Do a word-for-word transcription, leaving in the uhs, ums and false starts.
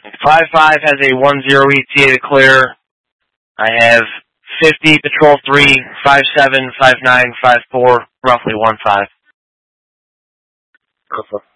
five five has a one zero E T A to clear. I have fifty, Patrol three, five seven, five nine, five four, roughly one five. Okay.